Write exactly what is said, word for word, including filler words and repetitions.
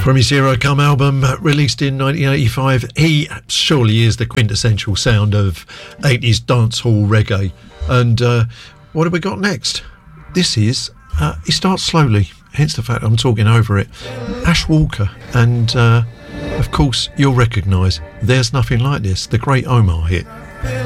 From his Zero Come album, uh, released in nineteen eighty-five, he surely is the quintessential sound of eighties dancehall reggae. And uh, what have we got next? This is, uh, he starts slowly, hence the fact I'm talking over it. Ash Walker, and uh, of course you'll recognise There's Nothing Like This, the great Omar hit.